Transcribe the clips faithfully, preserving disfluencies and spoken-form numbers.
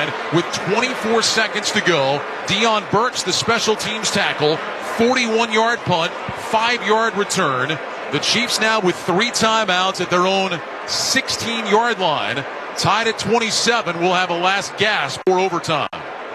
line with twenty-four seconds to go. Dion Burks, the special teams tackle, forty-one-yard punt, five-yard return. The Chiefs now with three timeouts at their own sixteen-yard line. Tied at twenty-seven. We'll have a last gasp for overtime.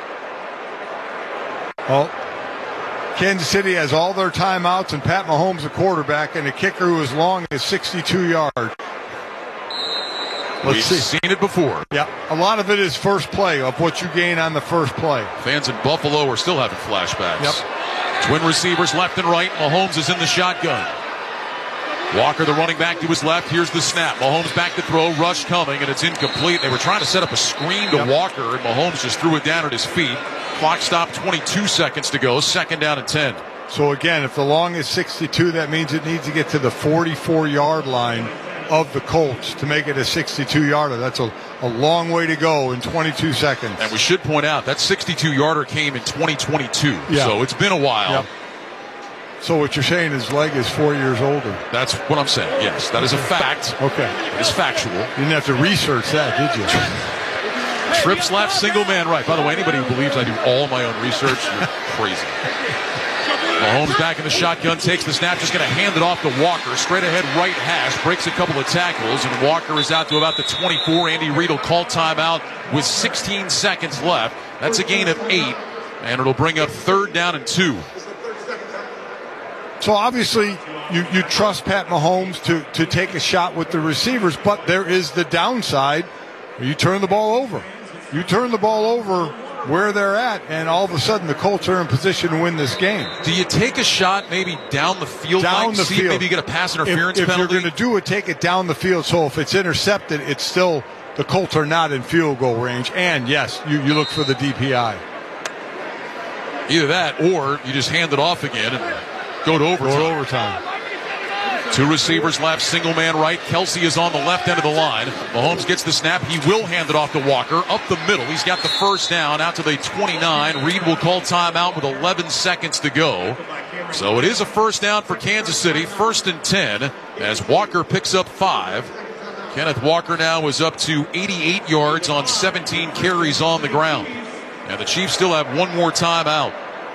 Well, Kansas City has all their timeouts, and Pat Mahomes, the quarterback, and a kicker who is long as sixty-two yards. Let's We've see. seen it before. Yeah, a lot of it is first play, of what you gain on the first play. Fans in Buffalo are still having flashbacks. Yep. Twin receivers left and right. Mahomes is in the shotgun. Walker, the running back, to his left. Here's the snap. Mahomes back to throw. Rush coming, and it's incomplete. They were trying to set up a screen to yep. Walker, and Mahomes just threw it down at his feet. Clock stopped, twenty-two seconds to go. Second down and ten. So, again, if the long is sixty-two, that means it needs to get to the forty-four-yard line of the Colts to make it a sixty-two-yarder. That's a, a long way to go in twenty-two seconds. And we should point out that sixty-two-yarder came in twenty twenty-two, yeah. so it's been a while. Yep. So what you're saying, his leg is four years older. That's what I'm saying, yes. That is a fact. Okay. It is factual. You didn't have to research that, did you? Trips left, single man right. By the way, anybody who believes I do all my own research, you're crazy. Mahomes back in the shotgun, takes the snap, just going to hand it off to Walker. Straight ahead right hash, breaks a couple of tackles, and Walker is out to about the twenty-four. Andy Reid will call timeout with sixteen seconds left. That's a gain of eight, and it'll bring up third down and two. So obviously you, you trust Pat Mahomes to, to take a shot with the receivers, but there is the downside. You turn the ball over. You turn the ball over where they're at, and all of a sudden the Colts are in position to win this game. Do you take a shot maybe down the field? Down Mike? the See field. If maybe you get a pass interference if, if penalty? you're going to do it, take it down the field. So if it's intercepted, it's still the Colts are not in field goal range. And, yes, you, you look for the D P I. Either that or you just hand it off again and go to overtime. Go to overtime. Two receivers left, single man right. Kelsey is on the left end of the line. Mahomes gets the snap. He will hand it off to Walker. Up the middle. He's got the first down out to the twenty-nine. Reid will call timeout with eleven seconds to go. So it is a first down for Kansas City. First and ten as Walker picks up five. Kenneth Walker now is up to eighty-eight yards on seventeen carries on the ground. And the Chiefs still have one more timeout.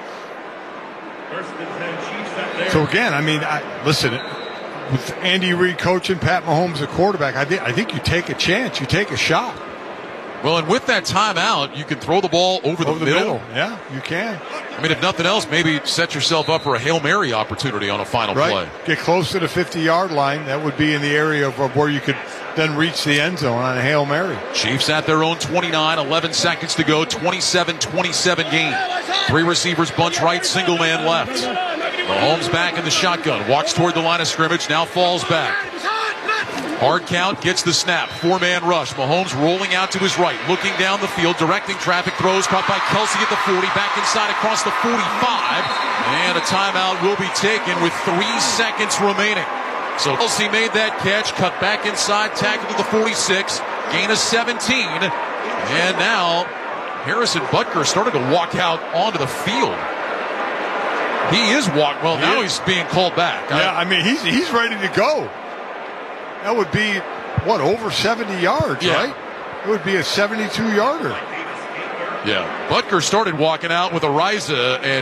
So, again, I mean, I, listen, with Andy Reid coaching, Pat Mahomes the quarterback, I, th- I think you take a chance. You take a shot. Well, and with that timeout, you can throw the ball over the, over the middle. middle. Yeah, you can. I mean, if nothing else, maybe set yourself up for a Hail Mary opportunity on a final right. play. Get close to the fifty-yard line. That would be in the area of, of where you could then reach the end zone on a Hail Mary. Chiefs at their own twenty-nine, eleven seconds to go, twenty-seven twenty-seven game. Three receivers bunch right, single man left. Mahomes back in the shotgun, walks toward the line of scrimmage, now falls back. Hard count, gets the snap, four-man rush. Mahomes rolling out to his right, looking down the field, directing traffic, throws, caught by Kelsey at the forty, back inside across the forty-five, and a timeout will be taken with three seconds remaining. So Kelsey made that catch, cut back inside, tackled to the forty-six, gain of seventeen, and now Harrison Butker started to walk out onto the field. He is walk. Well, now he's being called back. Yeah, I, I mean, he's he's ready to go. That would be, what, over seventy yards, yeah. right? It would be a seventy-two yarder. Yeah. Butker started walking out with Ariza, and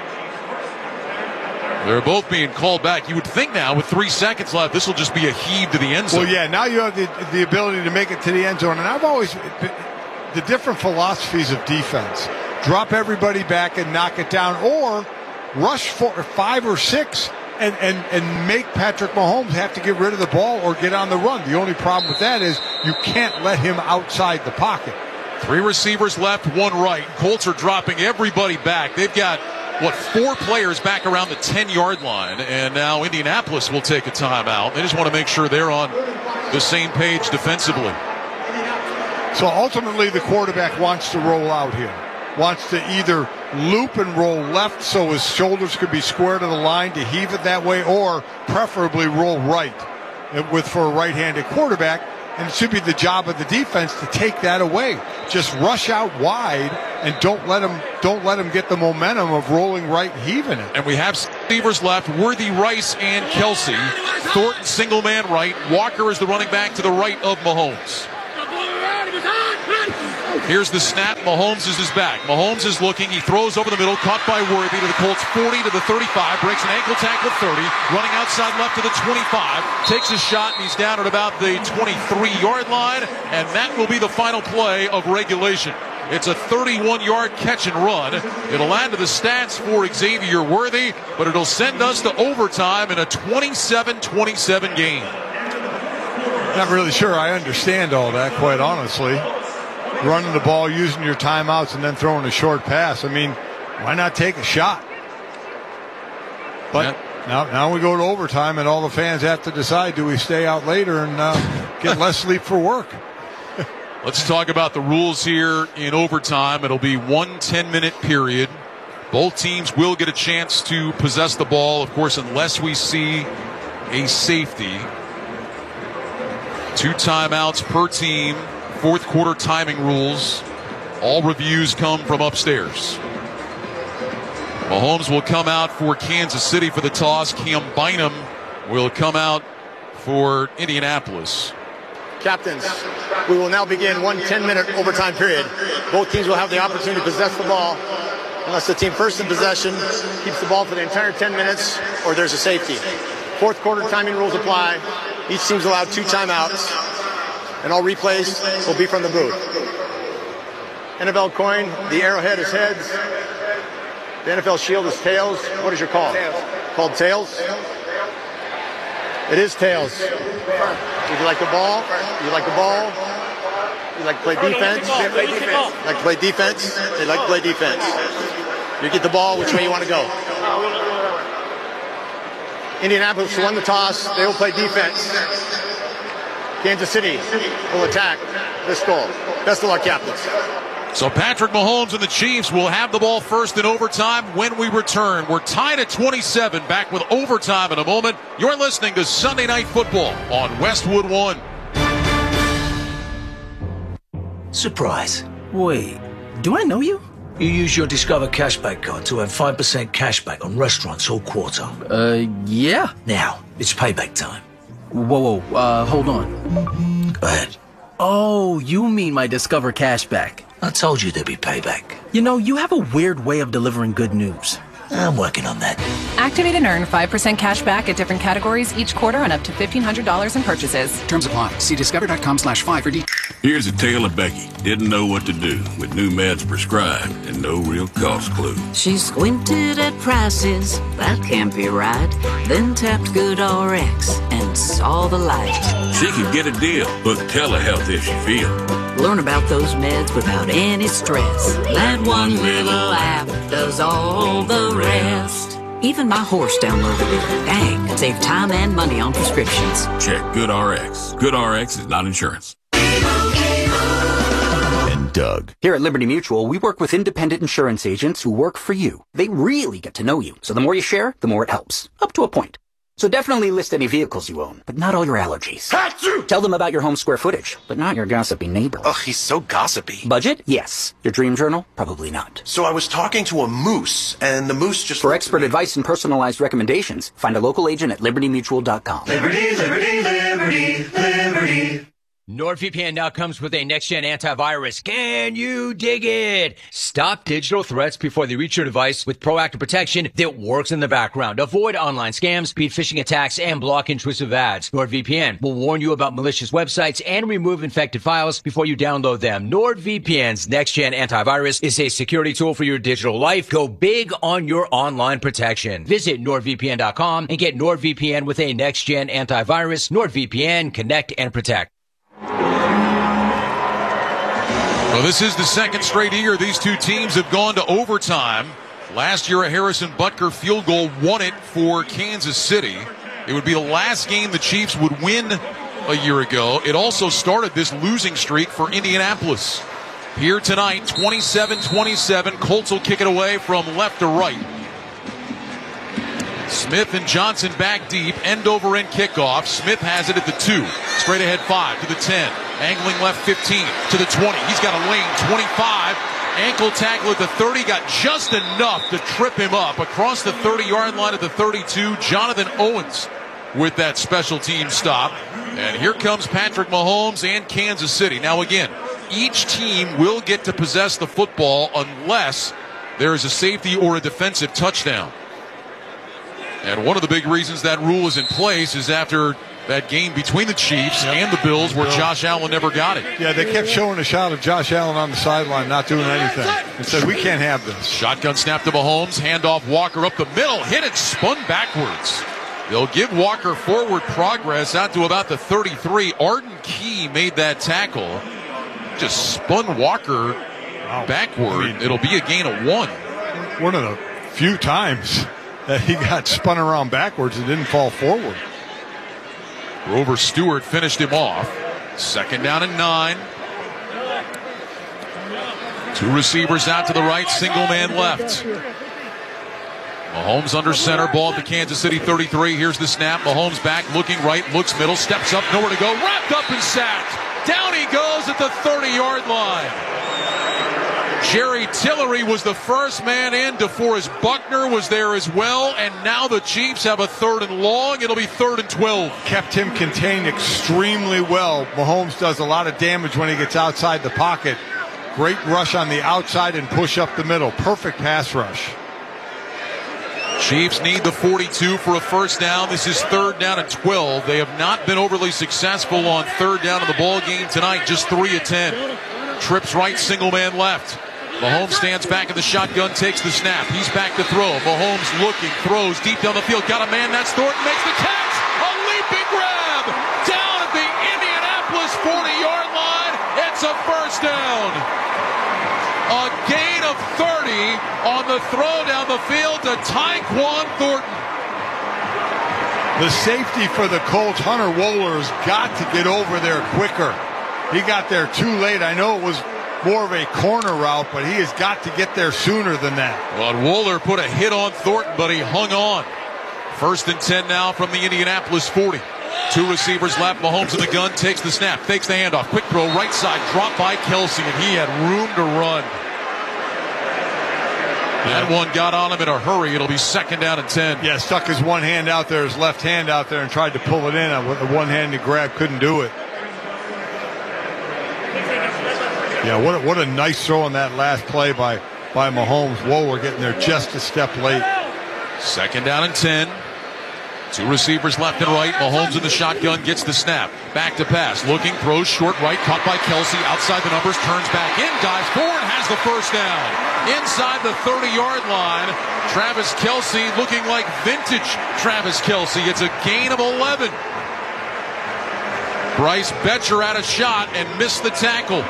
they're both being called back. You would think now, with three seconds left, this will just be a heave to the end zone. Well, yeah, now you have the, the ability to make it to the end zone. And I've always, the different philosophies of defense, drop everybody back and knock it down, or rush for five or six and, and, and make Patrick Mahomes have to get rid of the ball or get on the run. The only problem with that is you can't let him outside the pocket. Three receivers left, one right. Colts are dropping everybody back. They've got, what, four players back around the ten-yard line, and now Indianapolis will take a timeout. They just want to make sure they're on the same page defensively. So ultimately the quarterback wants to roll out here. Wants to either loop and roll left so his shoulders could be square to the line to heave it that way, or preferably roll right with for a right-handed quarterback. And it should be the job of the defense to take that away. Just rush out wide and don't let him don't let him get the momentum of rolling right, heaving it. And we have receivers left: Worthy, Rice, and Kelsey. Thornton single man right. Walker is the running back to the right of Mahomes. Here's the snap. Mahomes is his back. Mahomes is looking. He throws over the middle. Caught by Worthy to the Colts forty to the thirty-five. Breaks an ankle tackle at thirty. Running outside left to the twenty-five. Takes a shot, and he's down at about the twenty-three-yard line. And that will be the final play of regulation. It's a thirty-one-yard catch and run. It'll add to the stats for Xavier Worthy, but it'll send us to overtime in a twenty-seven twenty-seven game. Not really sure I understand all that, quite honestly. Running the ball, using your timeouts, and then throwing a short pass. I mean, why not take a shot? But yeah. now, now we go to overtime, and all the fans have to decide, do we stay out later and uh, get less sleep for work? Let's talk about the rules here in overtime. It'll be one ten-minute period. Both teams will get a chance to possess the ball, of course, unless we see a safety. Two timeouts per team. Fourth quarter timing rules. All reviews come from upstairs. Mahomes will come out for Kansas City for the toss. Cam Bynum will come out for Indianapolis. Captains, we will now begin one ten-minute overtime period. Both teams will have the opportunity to possess the ball unless the team first in possession keeps the ball for the entire ten minutes or there's a safety. Fourth quarter timing rules apply. Each team's allowed two timeouts, and all replays will be from the booth. N F L coin, the arrowhead is heads. The N F L shield is tails. What is your call? Tails. Called tails? It is tails. Would you like the ball? You like the ball? You like to play defense? Play defense. Like to play defense? They like to play defense. You get the ball, which way you want to go? Indianapolis won the toss. They will play defense. Kansas City will attack this goal. Best of luck, captains. So Patrick Mahomes and the Chiefs will have the ball first in overtime when we return. We're tied at twenty-seven, back with overtime in a moment. You're listening to Sunday Night Football on Westwood One. Surprise. Wait, do I know you? You use your Discover Cashback card to earn five percent cashback on restaurants all quarter. Uh, yeah. Now, it's payback time. Whoa, whoa, uh, hold on. Go ahead. Oh, you mean my Discover Cashback. I told you there'd be payback. You know, you have a weird way of delivering good news. I'm working on that. Activate and earn five percent cash back at different categories each quarter on up to fifteen hundred dollars in purchases. Terms apply. See discover.com slash five for details. Here's a tale of Becky. Didn't know what to do with new meds prescribed and no real cost clue. She squinted at prices, that can't be right. Then tapped GoodRx and saw the light. She could get a deal, but telehealth if she feel. Learn about those meds without any stress. That one little app does all the rest. Even my horse downloaded it. Dang, save time and money on prescriptions. Check GoodRx. GoodRx is not insurance. And Doug. Here at Liberty Mutual, we work with independent insurance agents who work for you. They really get to know you. So the more you share, the more it helps. Up to a point. So definitely list any vehicles you own, but not all your allergies. Achoo! Tell them about your home square footage, but not your gossipy neighbor. Ugh, he's so gossipy. Budget? Yes. Your dream journal? Probably not. So I was talking to a moose, and the moose just... For expert advice and personalized recommendations, find a local agent at liberty mutual dot com. Liberty, liberty, liberty, liberty. NordVPN now comes with a next-gen antivirus. Can you dig it? Stop digital threats before they reach your device with proactive protection that works in the background. Avoid online scams, beat phishing attacks, and block intrusive ads. NordVPN will warn you about malicious websites and remove infected files before you download them. NordVPN's next-gen antivirus is a security tool for your digital life. Go big on your online protection. Visit nord V P N dot com and get NordVPN with a next-gen antivirus. NordVPN, connect and protect. Well, this is the second straight year these two teams have gone to overtime. Last year, a Harrison Butker field goal won it for Kansas City. It would be the last game the Chiefs would win a year ago. It also started this losing streak for Indianapolis. Here tonight, twenty-seven twenty-seven. Colts will kick it away from left to right. Smith and Johnson back deep, end over end kickoff. Smith has it at the two, straight ahead five to the ten, angling left fifteen to the twenty. He's got a lane, twenty-five, ankle tackle at the thirty, got just enough to trip him up across the thirty-yard line at the thirty-two. Jonathan Owens with that special team stop. And here comes Patrick Mahomes and Kansas City. Now again, each team will get to possess the football unless there is a safety or a defensive touchdown. And one of the big reasons that rule is in place is after that game between the Chiefs yep. and the Bills where Josh Allen never got it. Yeah, they kept showing a shot of Josh Allen on the sideline not doing anything. And said, we can't have this. Shotgun snap to Mahomes, handoff Walker up the middle, hit it, spun backwards. They'll give Walker forward progress out to about the thirty-three. Arden Key made that tackle. Just spun Walker wow. backward. I mean, it'll be a gain of one. One of the few times that he got spun around backwards and didn't fall forward. Grover Stewart finished him off. Second down and nine. Two receivers out to the right, single man left. Mahomes under center, ball at the Kansas City thirty-three. Here's the snap. Mahomes back, looking right, looks middle, steps up, nowhere to go, wrapped up and sacked. Down he goes at the thirty-yard line. Jerry Tillery was the first man in. DeForest Buckner was there as well, and now the Chiefs have a third and long. It'll be third and twelve. Kept him contained extremely well. Mahomes does a lot of damage when he gets outside the pocket. Great rush on the outside and push up the middle. Perfect pass rush. Chiefs need the forty-two for a first down. This is third down and twelve. They have not been overly successful on third down in the ball game tonight. Just three of ten. Trips right, single man left. Mahomes stands back in the shotgun, takes the snap. He's back to throw. Mahomes looking, throws deep down the field. Got a man, that's Thornton, makes the catch. A leaping grab down at the Indianapolis forty-yard line. It's a first down. A gain of thirty on the throw down the field to Tyquan Thornton. The safety for the Colts, Hunter Wohler, has got to get over there quicker. He got there too late. I know it was more of a corner route, but he has got to get there sooner than that. Well, Wohler put a hit on Thornton, but he hung on. First and ten now from the Indianapolis forty. Two receivers left. Mahomes in the gun, takes the snap, fakes the handoff. Quick throw, right side, dropped by Kelsey, and he had room to run. That one got on him in a hurry. It'll be second down and ten. Yeah, stuck his one hand out there, his left hand out there, and tried to pull it in. With the one-handed grab, couldn't do it. Yeah, what a, what a nice throw on that last play by, by Mahomes. Wohler getting there just a step late. Second down and ten. Two receivers left and right. Mahomes in the shotgun, gets the snap. Back to pass. Looking, throws short right. Caught by Kelsey. Outside the numbers. Turns back in. Dives forward. Has the first down. Inside the thirty-yard line. Travis Kelsey looking like vintage Travis Kelsey. It's a gain of eleven. Bryce Betcher had a shot and missed the tackle.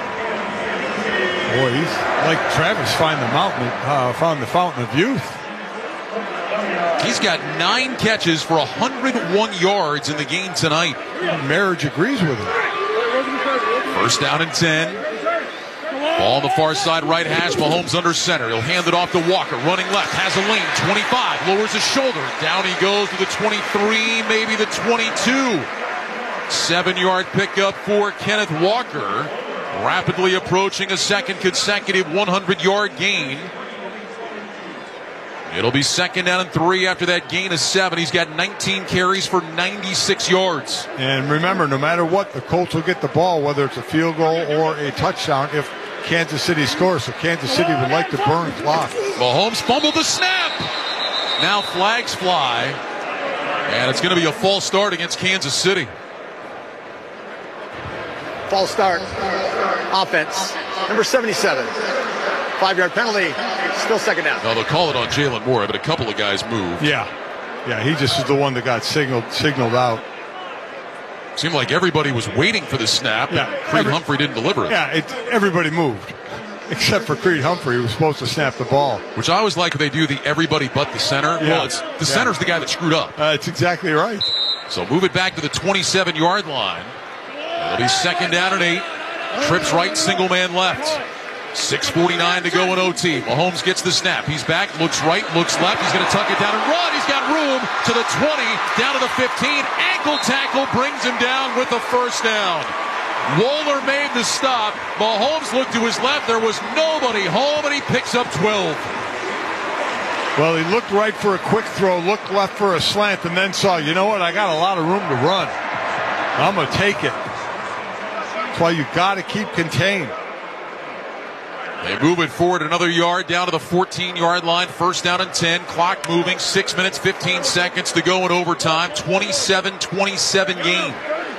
Boy, he's like Travis find the mountain, uh, found the fountain of youth. He's got nine catches for one hundred one yards in the game tonight. Marriage agrees with him. First down and ten. Ball on the far side, right hash. Mahomes under center. He'll hand it off to Walker. Running left, has a lane. twenty-five, lowers his shoulder. Down he goes to the twenty-three, maybe the twenty-two. Seven-yard pickup for Kenneth Walker. Rapidly approaching a second consecutive one hundred-yard gain. It'll be second down and three after that gain of seven. He's got nineteen carries for ninety-six yards. And remember, no matter what, the Colts will get the ball, whether it's a field goal or a touchdown, if Kansas City scores. So Kansas City would like to burn clock. Mahomes fumbled the snap. Now flags fly. And it's going to be a false start against Kansas City. False start. Offense. Number seventy-seven. Five-yard penalty. Still second down. No, they'll call it on Jalen Moore, but a couple of guys moved. Yeah. Yeah, he just is the one that got signaled signaled out. Seemed like everybody was waiting for the snap, yeah, and Creed every, Humphrey didn't deliver it. Yeah, it, everybody moved, except for Creed Humphrey, who was supposed to snap the ball. Which I always like when they do the everybody but the center. Yeah. Well, it's, the yeah. center's the guy that screwed up. Uh, that's exactly right. So move it back to the twenty-seven-yard line. It'll be second down and eight. Trips right, single man left. six forty-nine to go in O T. Mahomes gets the snap. He's back, looks right, looks left. He's going to tuck it down and run. He's got room to the twenty, down to the fifteen. Ankle tackle brings him down with the first down. Wohler made the stop. Mahomes looked to his left. There was nobody home, and he picks up twelve. Well, he looked right for a quick throw, looked left for a slant, and then saw, you know what, I got a lot of room to run. I'm going to take it. That's why you got to keep contained. They move it forward another yard down to the fourteen-yard line. First down and ten. Clock moving. Six minutes, fifteen seconds to go in overtime. twenty-seven twenty-seven game.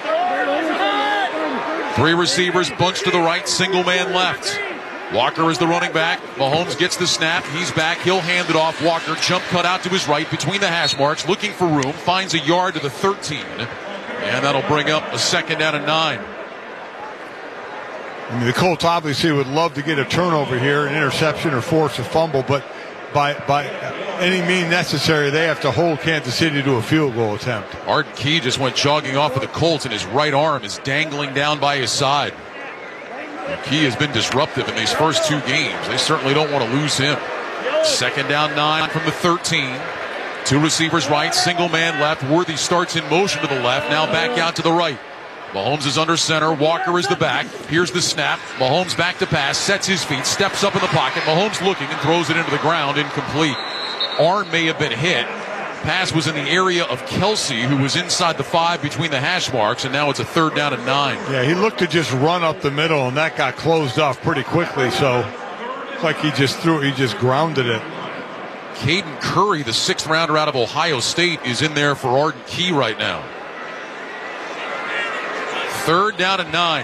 Three receivers bunched to the right, single man left. Walker is the running back. Mahomes gets the snap. He's back. He'll hand it off. Walker jump cut out to his right between the hash marks, looking for room. Finds a yard to the thirteen. And that'll bring up a second down and nine. I mean, the Colts obviously would love to get a turnover here, an interception or force a fumble, but by by any means necessary, they have to hold Kansas City to a field goal attempt. Arden Key just went jogging off of the Colts, and his right arm is dangling down by his side. And Key has been disruptive in these first two games. They certainly don't want to lose him. Second down nine from the thirteen. Two receivers right, single man left. Worthy starts in motion to the left, now back out to the right. Mahomes is under center. Walker is the back. Here's the snap. Mahomes back to pass, sets his feet, steps up in the pocket. Mahomes looking and throws it into the ground, incomplete. Arm may have been hit. Pass was in the area of Kelsey, who was inside the five between the hash marks, and now it's a third down and nine. Yeah, he looked to just run up the middle, and that got closed off pretty quickly, so it's like he just threw it, he just grounded it. Caden Curry, the sixth rounder out of Ohio State, is in there for Arden Key right now. Third down and nine.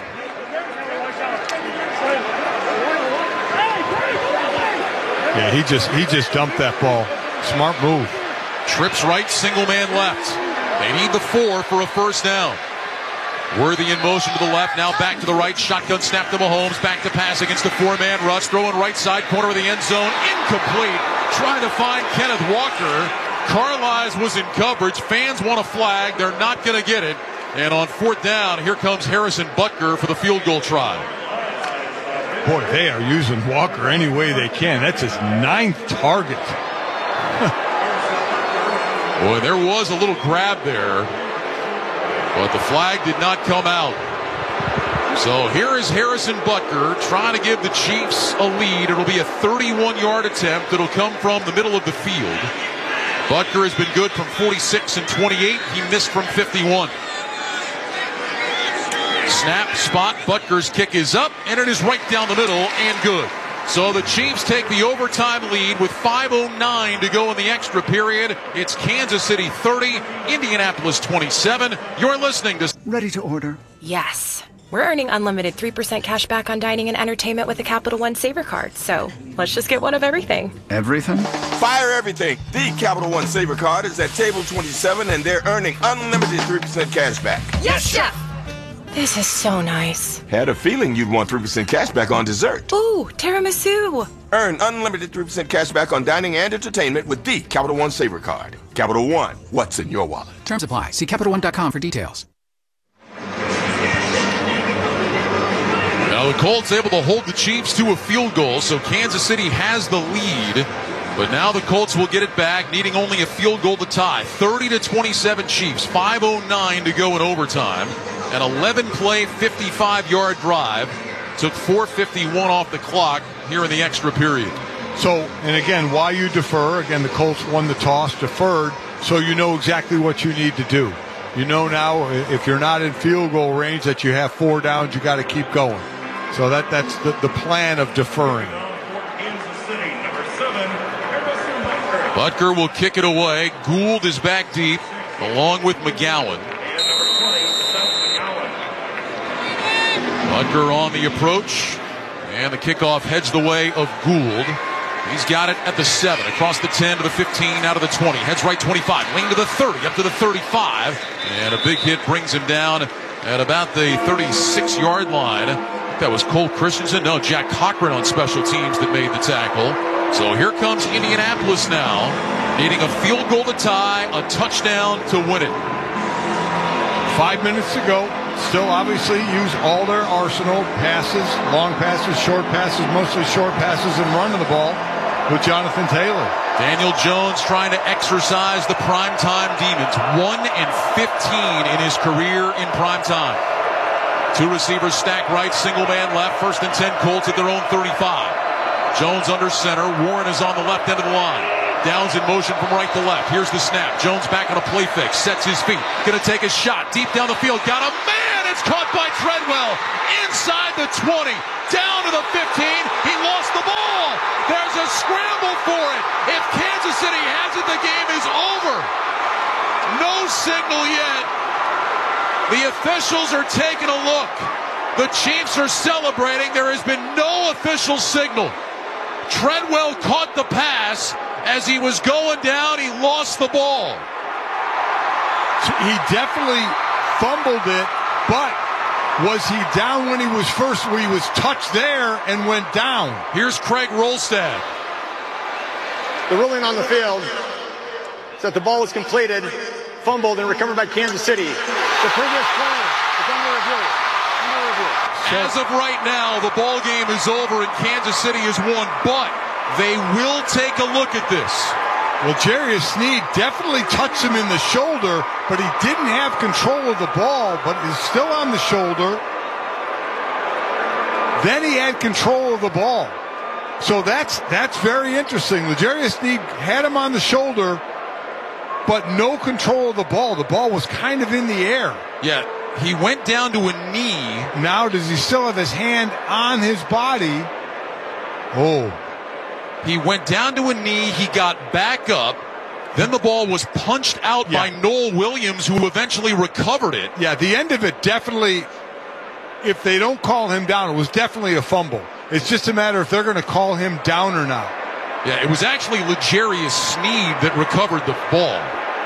Yeah, he just he just dumped that ball. Smart move. Trips right, single man left. They need the four for a first down. Worthy in motion to the left, now back to the right. Shotgun snap to Mahomes, back to pass against the four-man rush. Throwing right side corner of the end zone, incomplete. Trying to find Kenneth Walker. Carlisle was in coverage. Fans want a flag. They're not going to get it. And on fourth down, here comes Harrison Butker for the field goal try. Boy, they are using Walker any way they can. That's his ninth target. Boy, there was a little grab there, but the flag did not come out. So here is Harrison Butker trying to give the Chiefs a lead. It'll be a thirty-one-yard attempt. It'll come from the middle of the field. Butker has been good from forty-six and twenty-eight. He missed from fifty-one. Snap, spot, Butker's kick is up, and it is right down the middle and good. So the Chiefs take the overtime lead with five oh nine to go in the extra period. It's Kansas City thirty, Indianapolis twenty-seven. You're listening to... Ready to order? Yes. We're earning unlimited three percent cash back on dining and entertainment with the Capital One Saver Card. So let's just get one of everything. Everything? Fire everything. The Capital One Saver Card is at table twenty-seven, and they're earning unlimited three percent cash back. Yes, Chef! This is so nice. Had a feeling you'd want three percent cash back on dessert. Ooh, tiramisu. Earn unlimited three percent cash back on dining and entertainment with the Capital One Saver Card. Capital One, what's in your wallet? Terms apply. See Capital One dot com for details. Now the Colts able to hold the Chiefs to a field goal, so Kansas City has the lead. But now the Colts will get it back, needing only a field goal to tie. thirty to twenty-seven Chiefs, five oh nine to go in overtime. An eleven-play, fifty-five-yard drive. Took four fifty-one off the clock here in the extra period. So, and again, why you defer? Again, the Colts won the toss, deferred, so you know exactly what you need to do. You know now if you're not in field goal range that you have four downs, you got to keep going. So that that's the, the plan of deferring. Butker will kick it away. Gould is back deep, along with McGowan. Butker on the approach, and the kickoff heads the way of Gould. He's got it at the seven, across the ten to the fifteen, out of the twenty. Heads right twenty-five, wing to the thirty, up to the thirty-five. And a big hit brings him down at about the thirty-six-yard line. I think that was Cole Christensen. No, Jack Cochran on special teams that made the tackle. So here comes Indianapolis now, needing a field goal to tie, a touchdown to win it. Five minutes to go. Still obviously use all their arsenal, passes, long passes, short passes, mostly short passes, and running the ball with Jonathan Taylor. Daniel Jones trying to exercise the primetime demons. one and fifteen in his career in primetime. Two receivers stacked right, single man left. First and ten Colts at their own thirty-five. Jones under center. Warren is on the left end of the line. Downs in motion from right to left. Here's the snap. Jones back on a play fix. Sets his feet. Going to take a shot. Deep down the field. Got a man. It's caught by Treadwell. Inside the twenty. Down to the fifteen. He lost the ball. There's a scramble for it. If Kansas City has it, the game is over. No signal yet. The officials are taking a look. The Chiefs are celebrating. There has been no official signal. Treadwell caught the pass. As he was going down, he lost the ball. He definitely fumbled it, but was he down when he was first, where he was touched there and went down? Here's Craig Rolstad. The ruling on the field is that the ball was completed, fumbled, and recovered by Kansas City. The previous play is under review. Under review. As of right now, the ball game is over and Kansas City has won, but they will take a look at this. Well, Jarius Sneed definitely touched him in the shoulder, but he didn't have control of the ball, but is still on the shoulder. Then he had control of the ball. So that's that's very interesting. L'Jarius Sneed had him on the shoulder, but no control of the ball. The ball was kind of in the air. Yeah, he went down to a knee. Now does he still have his hand on his body? Oh. He went down to a knee. He got back up. Then the ball was punched out yeah. by Noel Williams, who eventually recovered it. Yeah, the end of it definitely, if they don't call him down, it was definitely a fumble. It's just a matter if they're going to call him down or not. Yeah, it was actually L'Jarius Sneed that recovered the ball.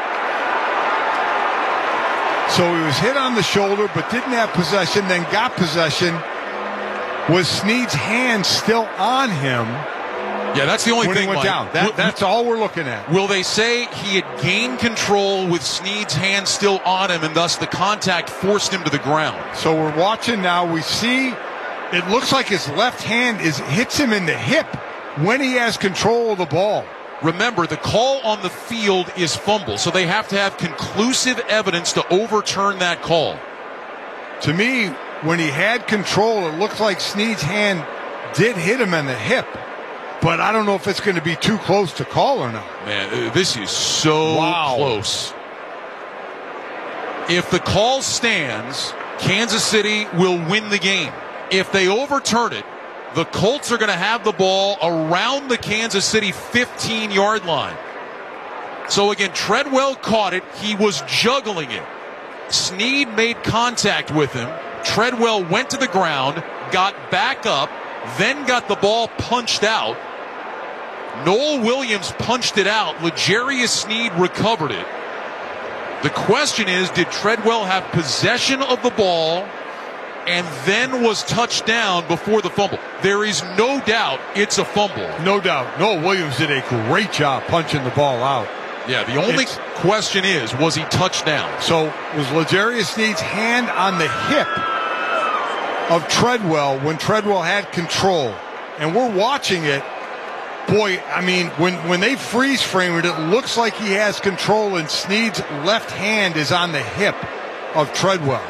So he was hit on the shoulder, but didn't have possession, then got possession. Was Sneed's hand still on him? Yeah, that's the only when thing, he went Mike. down. That, that's all we're looking at. Will they say he had gained control with Sneed's hand still on him, and thus the contact forced him to the ground? So we're watching now. We see it looks like his left hand is hits him in the hip when he has control of the ball. Remember, the call on the field is fumble, so they have to have conclusive evidence to overturn that call. To me, when he had control, it looks like Sneed's hand did hit him in the hip. But I don't know if it's going to be too close to call or not. Man, this is so wow. close. If the call stands, Kansas City will win the game. If they overturn it, the Colts are going to have the ball around the Kansas City fifteen-yard line. So again, Treadwell caught it. He was juggling it. Sneed made contact with him. Treadwell went to the ground, got back up, then got the ball punched out. Noel Williams punched it out. L'Jarius Sneed recovered it. The question is, did Treadwell have possession of the ball and then was touched down before the fumble? There is no doubt it's a fumble. No doubt. Noel Williams did a great job punching the ball out. Yeah, the only it's, question is, was he touched down? So was L'Jarius Sneed's hand on the hip of Treadwell when Treadwell had control? And we're watching it. Boy, I mean, when, when they freeze frame it, it looks like he has control, and Sneed's left hand is on the hip of Treadwell.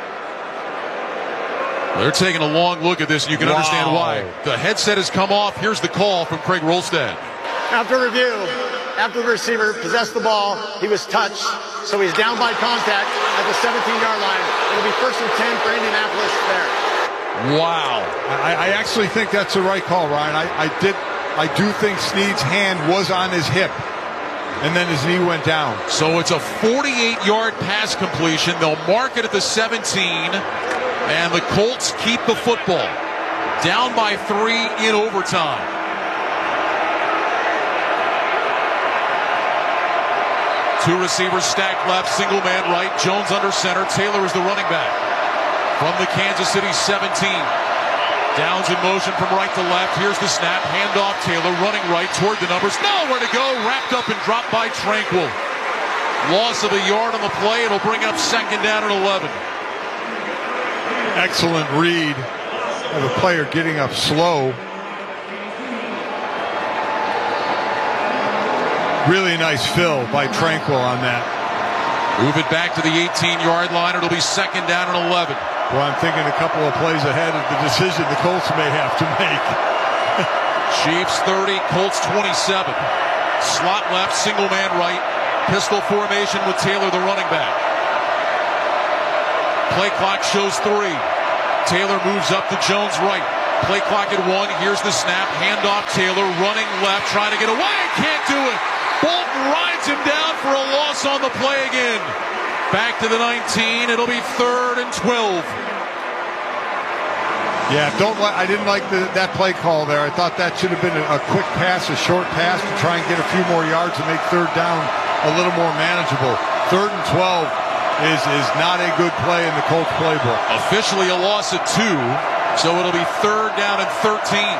They're taking a long look at this, and you can wow. understand why. The headset has come off. Here's the call from Craig Rolstad. After review, after the receiver possessed the ball, he was touched, so he's down by contact at the seventeen-yard line. It'll be first and ten for Indianapolis there. Wow. I, I actually think that's the right call, Ryan. I, I did... I do think Sneed's hand was on his hip, and then his knee went down. So it's a forty-eight-yard pass completion. They'll mark it at the seventeen, and the Colts keep the football. Down by three in overtime. Two receivers stacked left, single man right. Jones under center. Taylor is the running back from the Kansas City seventeen. Downs in motion from right to left. Here's the snap. Handoff. Taylor running right toward the numbers. Nowhere to go. Wrapped up and dropped by Tranquill. Loss of a yard on the play. It'll bring up second down at eleven. Excellent read of a player getting up slow. Really nice fill by Tranquill on that. Move it back to the eighteen-yard line. It'll be second down at eleven. Well, I'm thinking a couple of plays ahead of the decision the Colts may have to make. Chiefs thirty, Colts twenty-seven. Slot left, single man right. Pistol formation with Taylor, the running back. Play clock shows three. Taylor moves up to Jones right. Play clock at one. Here's the snap. Handoff Taylor, running left, trying to get away. Can't do it. Bolton rides him down for a loss on the play again. Back to the nineteen. It'll be third and twelve. Yeah, don't. Li- I didn't like the, that play call there. I thought that should have been a, a quick pass, a short pass to try and get a few more yards and make third down a little more manageable. Third and twelve is is not a good play in the Colts playbook. Officially a loss of two, so it'll be third down and thirteen.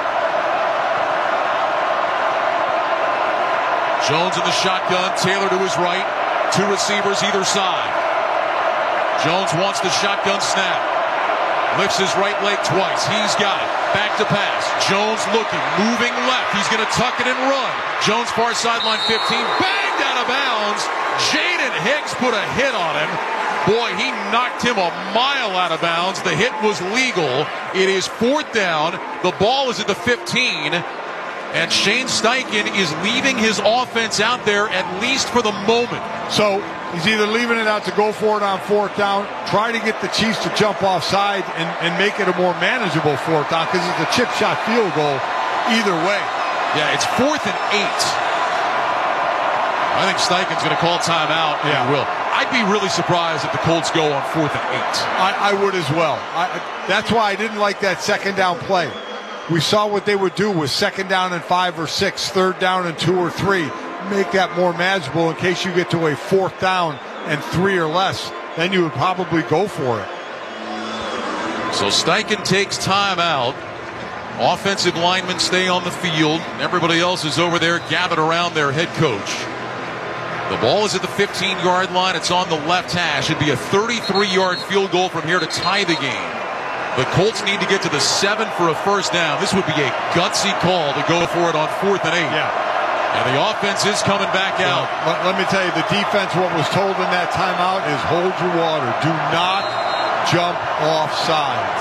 Jones in the shotgun, Taylor to his right, two receivers either side. Jones wants the shotgun snap. Lifts his right leg twice. He's got it. Back to pass. Jones looking, moving left. He's going to tuck it and run. Jones far sideline fifteen. Banged out of bounds. Jaden Hicks put a hit on him. Boy, he knocked him a mile out of bounds. The hit was legal. It is fourth down. The ball is at the fifteen. And Shane Steichen is leaving his offense out there at least for the moment. So he's either leaving it out to go for it on fourth down, try to get the Chiefs to jump offside and, and make it a more manageable fourth down because it's a chip shot field goal either way. Yeah, it's fourth and eight. I think Steichen's going to call timeout. Yeah, he will. I'd be really surprised if the Colts go on fourth and eight. I, I would as well. I, that's why I didn't like that second down play. We saw what they would do with second down and five or six, third down and two or three. Make that more manageable in case you get to a fourth down and three or less. Then you would probably go for it. So Steichen takes time out. Offensive linemen stay on the field. Everybody else is over there gathered around their head coach. The ball is at the fifteen-yard line. It's on the left hash. It'd be a thirty-three-yard field goal from here to tie the game. The Colts need to get to the seven for a first down. This would be a gutsy call to go for it on fourth and eight. Yeah. And the offense is coming back out. Well, let, let me tell you, the defense, what was told in that timeout is hold your water. Do not jump off sides.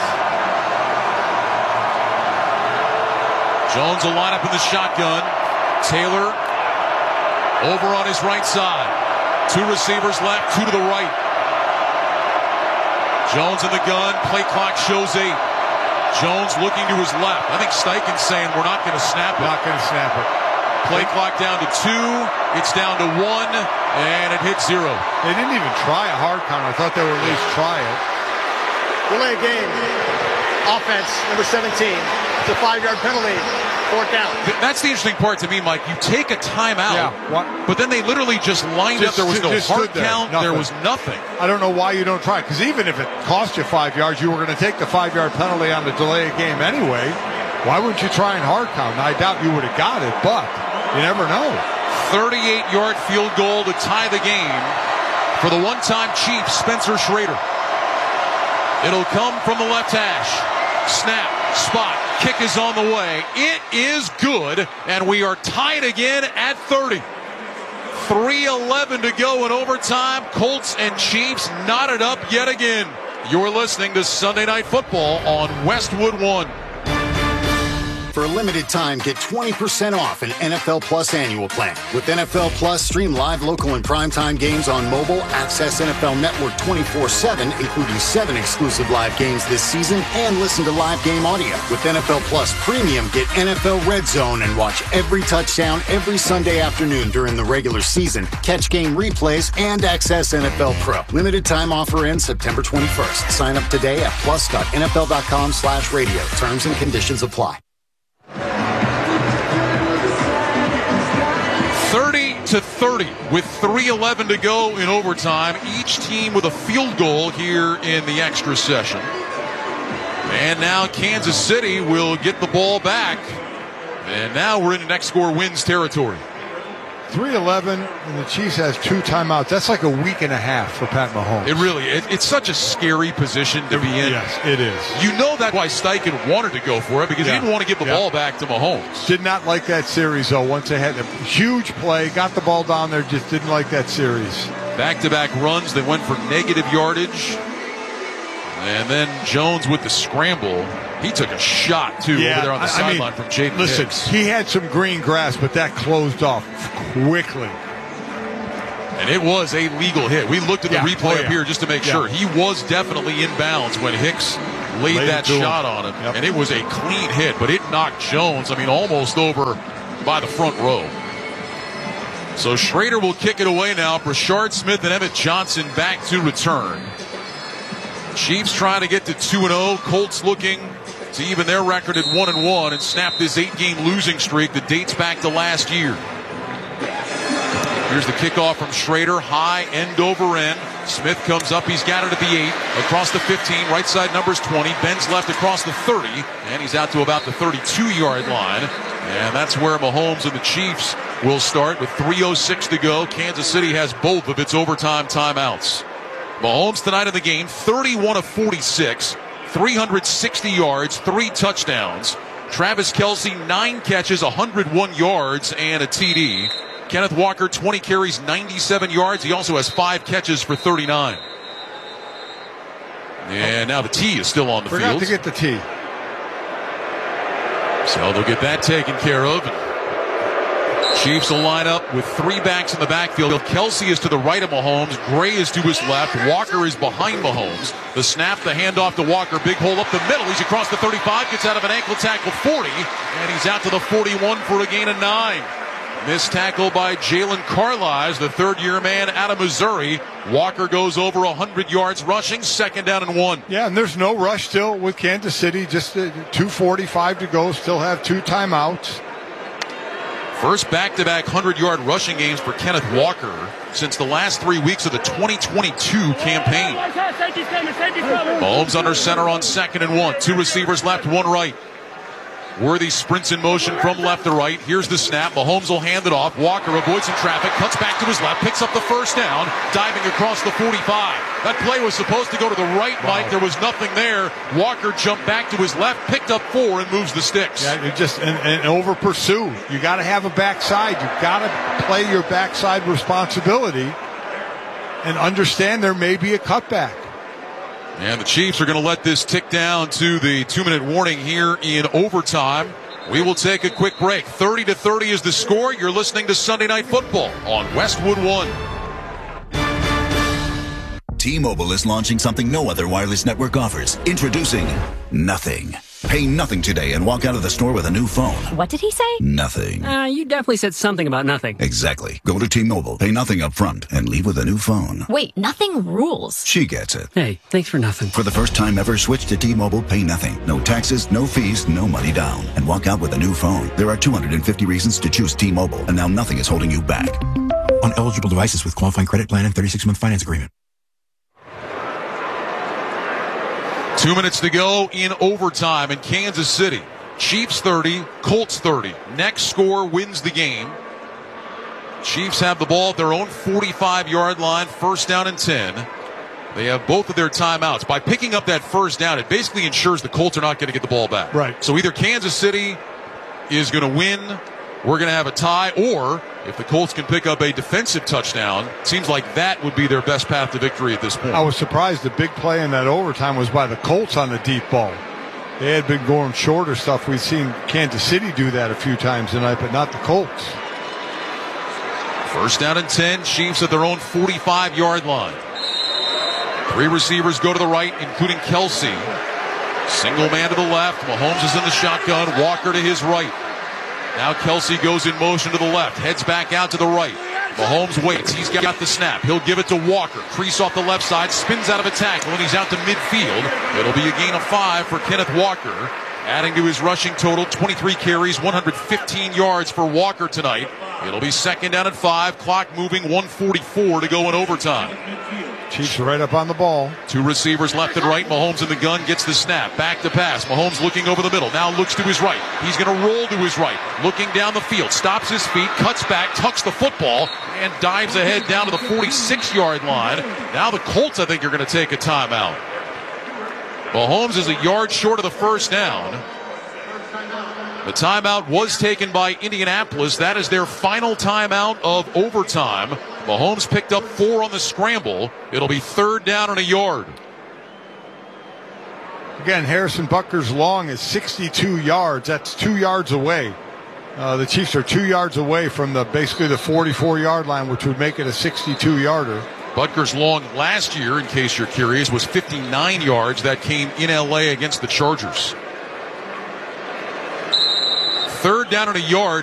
Jones will line up in the shotgun. Taylor over on his right side. Two receivers left, two to the right. Jones in the gun. Play clock shows eight. Jones looking to his left. I think Steichen's saying we're not going to snap it. Not going to snap it. Play clock down to two. It's down to one, and it hits zero. They didn't even try a hard count. I thought they would at least try it. Delay game. Offense, number seventeen. It's a five-yard penalty. Fourth down. That's the interesting part to me, Mike. You take a timeout, yeah, but then they literally just lined just, up. There was no hard there. count. Nothing. There was nothing. I don't know why you don't try it, because even if it cost you five yards, you were going to take the five-yard penalty on the delay of game anyway. Why wouldn't you try and hard count? Now, I doubt you would have got it, but you never know. thirty-eight-yard field goal to tie the game for the one-time Chief, Spencer Schrader. It'll come from the left hash. Snap, spot, kick is on the way. It is good, and we are tied again at thirty. three eleven to go in overtime. Colts and Chiefs knotted up yet again. You're listening to Sunday Night Football on Westwood One. For a limited time, get twenty percent off an N F L Plus annual plan. With N F L Plus, stream live, local, and primetime games on mobile, access N F L Network twenty-four seven, including seven exclusive live games this season, and listen to live game audio. With N F L Plus Premium, get N F L Red Zone and watch every touchdown every Sunday afternoon during the regular season, catch game replays, and access N F L Pro. Limited time offer ends September twenty-first. Sign up today at plus.nfl.com slash radio. Terms and conditions apply. thirty to thirty with three eleven to go in overtime. Each team with a field goal here in the extra session. And now Kansas City will get the ball back. And now we're in next score wins territory. three eleven, and the Chiefs has two timeouts. That's like a week and a half for Pat Mahomes. It really is. It's such a scary position to be in. Yes, it is. You know that's why Steichen wanted to go for it, because yeah. he didn't want to give the yeah. ball back to Mahomes. Did not like that series, though, once they had a huge play, got the ball down there, just didn't like that series. Back-to-back runs. They went for negative yardage. And then Jones with the scramble. He took a shot, too, yeah, over there on the sideline from Jaden Listen, Hicks. he had some green grass, but that closed off quickly. And it was a legal hit. We looked at the yeah. replay oh, yeah. up here just to make yeah. sure. He was definitely in bounds when Hicks laid, laid that shot him. on him. Yep. And it was a clean hit, but it knocked Jones, I mean, almost over by the front row. So Schrader will kick it away now. Brashard Smith and Emmett Johnson back to return. Chiefs trying to get to two and oh. Colts looking to even their record at one and one and snap this eight-game losing streak that dates back to last year. Here's the kickoff from Schrader, high end over end. Smith comes up, he's got it at the eight, across the fifteen, right side numbers twenty, bends left across the thirty, and he's out to about the thirty-two-yard line. And that's where Mahomes and the Chiefs will start with three oh six to go. Kansas City has both of its overtime timeouts. Mahomes tonight in the game, thirty-one of forty-six, three hundred sixty yards, three touchdowns. Travis Kelce, nine catches, one hundred one yards, and a T D. Kenneth Walker, twenty carries, ninety-seven yards. He also has five catches for thirty-nine. And now the T is still on the Forgot field. to get the T. So they'll get that taken care of. Chiefs will line up with three backs in the backfield. Kelce is to the right of Mahomes. Gray is to his left. Walker is behind Mahomes. The snap, the handoff to Walker. Big hole up the middle. He's across the thirty-five. Gets out of an ankle tackle forty. And he's out to the forty-one for a gain of nine. Missed tackle by Jalen Carlisle, the third-year man out of Missouri. Walker goes over one hundred yards rushing, second down and one. Yeah, and there's no rush still with Kansas City. Just uh, two forty-five to go. Still have two timeouts. First back-to-back hundred-yard rushing games for Kenneth Walker since the last three weeks of the twenty twenty-two campaign. Mahomes under center on second and one. Two receivers left, one right. Worthy sprints in motion from left to right. Here's the snap. Mahomes will hand it off. Walker avoids some traffic, cuts back to his left, picks up the first down, diving across the forty-five. That play was supposed to go to the right, wow. Mike. There was nothing there. Walker jumped back to his left, picked up four, and moves the sticks. Yeah, you just and, and over pursue. You got to have a backside. You got to play your backside responsibility and understand there may be a cutback. And the Chiefs are going to let this tick down to the two-minute warning here in overtime. We will take a quick break. thirty to thirty is the score. You're listening to Sunday Night Football on Westwood One. T-Mobile is launching something no other wireless network offers. Introducing Nothing. Pay nothing today and walk out of the store with a new phone. What did he say? Nothing. Uh, you definitely said something about nothing. Exactly. Go to T-Mobile, pay nothing up front, and leave with a new phone. Wait, nothing rules. She gets it. Hey, thanks for nothing. For the first time ever, switch to T-Mobile, pay nothing. No taxes, no fees, no money down. And walk out with a new phone. There are two hundred fifty reasons to choose T-Mobile, and now nothing is holding you back. On eligible devices with qualifying credit plan and thirty-six month finance agreement. Two minutes to go in overtime in Kansas City. Chiefs thirty, Colts thirty. Next score wins the game. Chiefs have the ball at their own forty-five-yard line, first down and ten. They have both of their timeouts. By picking up that first down, it basically ensures the Colts are not going to get the ball back. Right. So either Kansas City is going to win, we're going to have a tie, or if the Colts can pick up a defensive touchdown, it seems like that would be their best path to victory at this point. I was surprised the big play in that overtime was by the Colts on the deep ball. They had been going shorter stuff. We've seen Kansas City do that a few times tonight, but not the Colts. First down and ten, Chiefs at their own forty-five-yard line. Three receivers go to the right, including Kelce. Single man to the left. Mahomes is in the shotgun. Walker to his right. Now Kelce goes in motion to the left, heads back out to the right. Mahomes waits. He's got the snap. He'll give it to Walker. Crease off the left side, spins out of a tackle, and he's out to midfield. It'll be a gain of five for Kenneth Walker, adding to his rushing total, twenty-three carries, one hundred fifteen yards for Walker tonight. It'll be second down at five, clock moving, one forty-four to go in overtime. Chiefs right up on the ball. Two receivers left and right. Mahomes in the gun, gets the snap. Back to pass. Mahomes looking over the middle. Now looks to his right. He's going to roll to his right. Looking down the field. Stops his feet. Cuts back. Tucks the football. And dives ahead down to the forty-six-yard line. Now the Colts, I think, are going to take a timeout. Mahomes is a yard short of the first down. The timeout was taken by Indianapolis. That is their final timeout of overtime. Mahomes picked up four on the scramble. It'll be third down and a yard. Again, Harrison Butker's long is sixty-two yards. That's two yards away. Uh, the Chiefs are two yards away from the basically the forty-four yard line, which would make it a sixty-two yarder. Butker's long last year, in case you're curious, was fifty-nine yards. That came in L A against the Chargers. Third down and a yard.